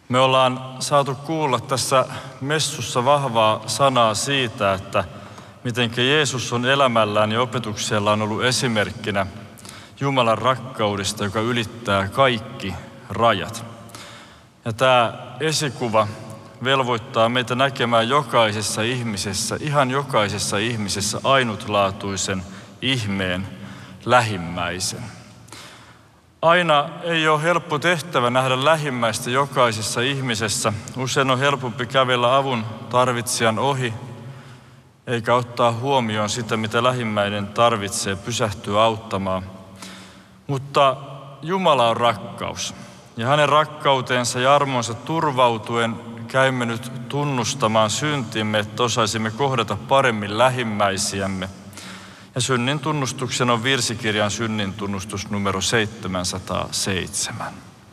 Me ollaan saatu kuulla tässä messussa vahvaa sanaa siitä, että mitenkä Jeesus on elämällään ja opetuksellaan ollut esimerkkinä Jumalan rakkaudesta, joka ylittää kaikki rajat. Ja tämä esikuva velvoittaa meitä näkemään jokaisessa ihmisessä, ihan jokaisessa ihmisessä ainutlaatuisen ihmeen, lähimmäisen. Aina ei ole helppo tehtävä nähdä lähimmäistä jokaisessa ihmisessä. Usein on helpompi kävellä avun tarvitsijan ohi, eikä ottaa huomioon sitä, mitä lähimmäinen tarvitsee, pysähtyä auttamaan. Mutta Jumala on rakkaus. Ja hänen rakkautensa ja armonsa turvautuen käymme nyt tunnustamaan syntimme, että osaisimme kohdata paremmin lähimmäisiämme. Ja synnin tunnustuksen on virsikirjan synnin tunnustus numero 707.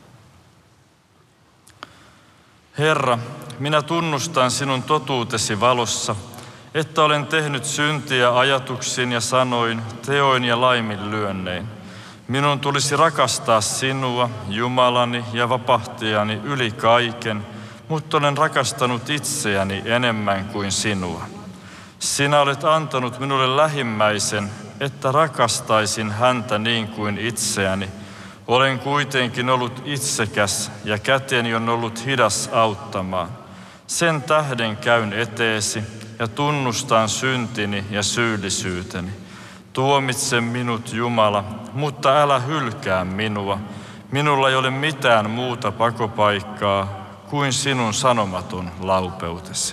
Herra, minä tunnustan sinun totuutesi valossa, että olen tehnyt syntiä ajatuksin ja sanoin, teoin ja laiminlyönnein. Minun tulisi rakastaa sinua, Jumalani ja vapahtijani yli kaiken, mutta olen rakastanut itseäni enemmän kuin sinua. Sinä olet antanut minulle lähimmäisen, että rakastaisin häntä niin kuin itseäni. Olen kuitenkin ollut itsekäs ja käteni on ollut hidas auttamaan. Sen tähden käyn eteesi ja tunnustan syntini ja syyllisyyteni. Tuomitse minut, Jumala, mutta älä hylkää minua. Minulla ei ole mitään muuta pakopaikkaa kuin sinun sanomaton laupeutesi.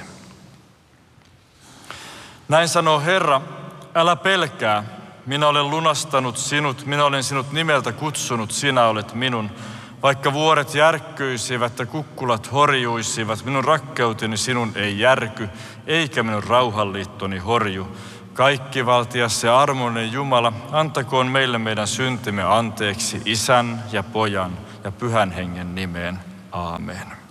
Näin sanoo Herra, älä pelkää. Minä olen lunastanut sinut, minä olen sinut nimeltä kutsunut, sinä olet minun. Vaikka vuoret järkkyisivät ja kukkulat horjuisivat, minun rakkauteni sinun ei järky, eikä minun rauhanliittoni horju. Kaikkivaltias ja armoinen Jumala, antakoon meille meidän syntimme anteeksi Isän ja Pojan ja Pyhän Hengen nimeen. Aamen.